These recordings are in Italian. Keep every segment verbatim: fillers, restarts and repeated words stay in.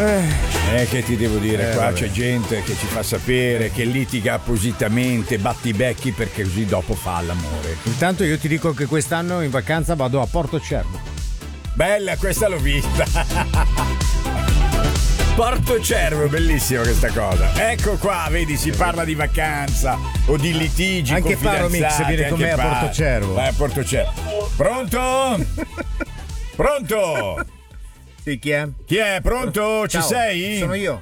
Eh, che ti devo dire, Eh, qua vabbè. c'è gente che ci fa sapere che litiga appositamente, batti i becchi perché così dopo fa l'amore. Intanto io ti dico che quest'anno in vacanza vado a Porto Cervo. Bella, questa l'ho vista. Porto Cervo, bellissima questa cosa. Ecco qua, vedi, si parla di vacanza o di litigi. Anche con Paro Mix fidanzati, viene con anche me a Pa- Porto Cervo. Vai a Porto Cervo. Pronto? Pronto? Sì, chi è? Chi è? Pronto? Ci Ciao, sei? Sono io.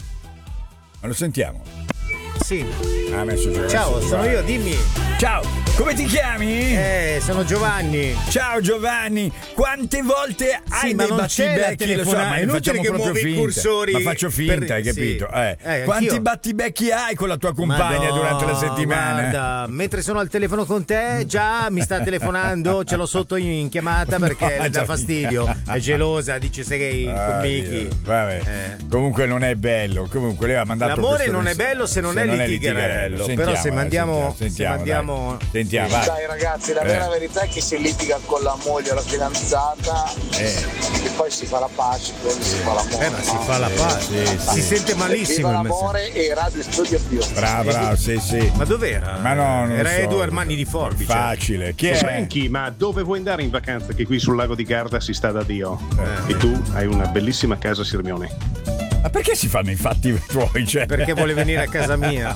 Ma lo sentiamo. Sì. Ah, ha messo giù. Ciao, Adesso sono qua. io, dimmi. Ciao, come ti chiami? Eh, sono Giovanni. Ciao Giovanni, quante volte hai Sì, ma dei non c'è la battibecchi? Lo so, telefona- ma è ne inutile facciamo che proprio muovi i finta. cursori Ma faccio finta, per- hai capito? sì. Eh. Eh, Quanti anch'io. battibecchi hai con la tua compagna Madonna, durante la settimana? Guarda, mentre sono al telefono con te, già mi sta telefonando, ce l'ho sotto in, in chiamata perché No, le dà già fastidio. È gelosa, dice sei Ah, con Dio. Miki. Vabbè. Eh. Comunque non è bello. Comunque lei ha mandato L'amore questo non è messaggio. bello se non è litigherello. Sentiamo, Però se dai, mandiamo- sentiamo, se mandiamo- dai. Sentiamo, vai. Dai ragazzi, la Eh. vera verità è che si litiga con la moglie o la fidanzata Eh. e poi si fa la pace, quindi si fa l'amore. Eh, ma si fa la pace. sì, Si sì. sente malissimo Viva il messaggio. l'amore e Radio Studio più. Bravo, bravo, sì, sì. Ma dov'era? Ma no, non Era lo so. Edu Armani di Forbice. Facile. Chi è? Franky, ma dove vuoi andare in vacanza? Che qui sul lago di Garda si sta da Dio. E tu hai una bellissima casa a Sirmione. Ma perché si fanno i fatti tuoi? Cioè? Perché vuole venire a casa mia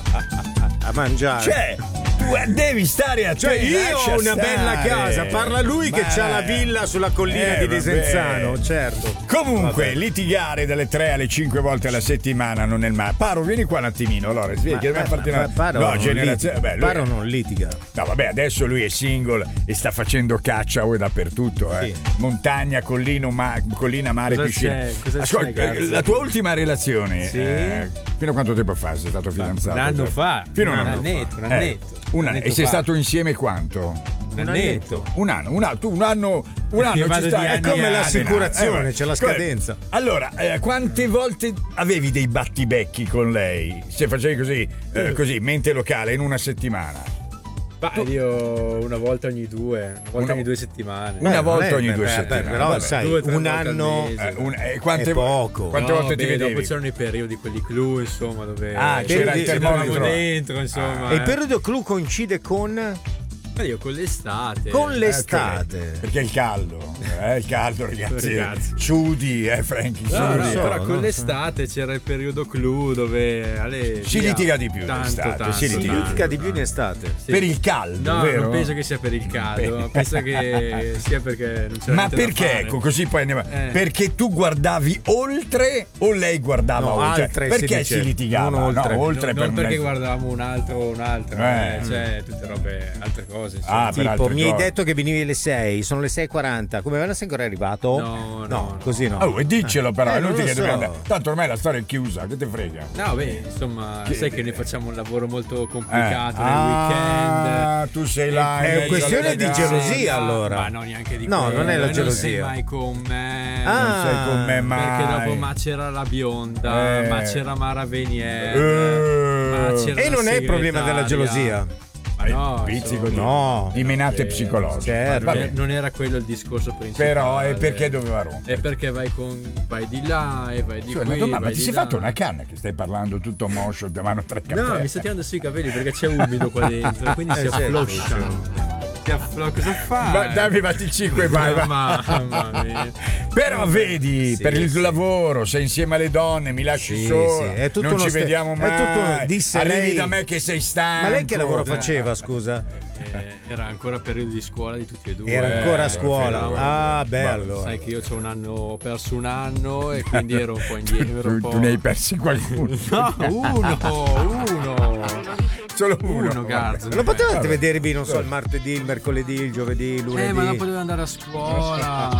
a mangiare. Cioè, tu devi stare a Cioè, io lascia ho una stare. bella casa, parla lui che Ma- c'ha la villa sulla collina Eh, di vabbè. Desenzano, certo. Comunque, Vabbè. litigare dalle tre alle cinque volte alla settimana non è il male. Paro, vieni qua un attimino, allora, svegli, che dobbiamo farti una... Paro no, non generazione... litiga. Vabbè, lui- Paro non litiga. No, vabbè, adesso lui è single e sta facendo caccia oh, dappertutto, eh. Sì. Montagna, collino, ma- collina, mare, Cosa piscina. c'è? Cosa Ascolta, c'è, cazzo? la tua ultima relazione, Sì. eh, fino a quanto tempo fa sei stato fidanzato? Un anno Cioè, fa, Fino a un un anno annetto, fa. un annetto. Eh, un Un anno. annetto E sei fa. stato insieme quanto? Un annetto. Un anno, un anno, tu un anno, un anno vado ci sta, di è anni come in anni. l'assicurazione, Eh, c'è la scusa, scadenza. Allora, eh, quante volte avevi dei battibecchi con lei? Se facevi così, eh, così, mente locale, in una settimana? Ma io una volta ogni due, una volta Una- ogni due settimane. Una Eh, volta non è- ogni due beh, settimane. beh, però vabbè. sai, Due, tre un volte al anno mese. Eh, un- eh, quante, è poco. Quante No, volte ti beh, vedevi? dopo c'erano i periodi, quelli clou, insomma, dove Ah, c'era il ci eravamo termometro. dentro, insomma. E il eh. periodo clou coincide con Ma io con l'estate. con Eh, l'estate. ok. Perché è il caldo, eh, il caldo, ragazzi. Ragazzi. Sudi, eh, Franky. No, sudi. no, so, però no, con so. l'estate c'era il periodo clou dove Ale, Si via. litiga di più Tanto, d'estate, tanto, si Si litiga. tanto. litiga di più in estate. Sì. Per il caldo, No, vero? non penso che sia per il caldo, Beh. penso che sia perché non c'era Ma niente da perché? fare. Ecco, così poi andiamo. Eh. Perché tu guardavi oltre o lei guardava No, oltre? altre si perché dice, si litigava? non oltre. No, oltre non, per non perché mezzo- guardavamo un altro o un altro, Eh. eh, cioè tutte robe, altre cose. insomma. Ah, per Tipo, altre mi hai cose. detto che venivi alle sei, sono le sei e quaranta. Come non sei ancora arrivato? No, no, no. così no. Oh, e diccelo però, Eh, è non inutile lo che dobbiamo so. andare. Tanto ormai la storia è chiusa, che te frega? No, beh, insomma, Che- sai che noi facciamo un lavoro molto Eh. complicato nel Ah, tu sei là. È in mezzo questione alle di ragazze. gelosia, allora. Ma no, neanche di No, quello. non è la Non gelosia. sei mai con me. Ah, Non sei con me mai. Perché dopo ma c'era la bionda, Eh. ma c'era Mara Venier, Eh. ma c'era E la non è il problema della segretaria. gelosia. Ma no, Pizzico insomma, di, No. di menate Eh, psicologiche. certo. Vabbè. non, non era quello il discorso principale. Però è perché doveva rompere. È perché vai con vai di là e vai di Scusa, qui. ma, domani, ma vai ti di sei là. fatto una canna che stai parlando tutto moscio, ti vanno tre caffè. No, mi sta tirando sui capelli perché c'è umido qua dentro, quindi si Eh, certo. afflosciano. Si afflo- cosa fai? Va, dammi fatti il cinque, vai, vai. Mamma mia. Però vedi, Sì, per il sì. lavoro, sei insieme alle donne, mi lasci Sì, sola, sì, è tutto non uno ci ste- vediamo è mai. tutto- disse Arrivi lei- da me che sei stanco. Ma lei che lavoro faceva, scusa? Eh, era ancora periodo di scuola di tutti e due. Era ancora a Eh, scuola. fino- Ah, Vabbè, bello. Sai che io c'ho un anno, ho perso un anno e quindi ero un po' indietro. ero un Tu, po'... tu ne hai persi qualcuno. No, uno, uno. Solo uno. Uno, cazzo. Non potevate Vabbè. vedervi, non so, il martedì, il mercoledì, il giovedì, il lunedì? Eh, ma dopo devo andare a scuola.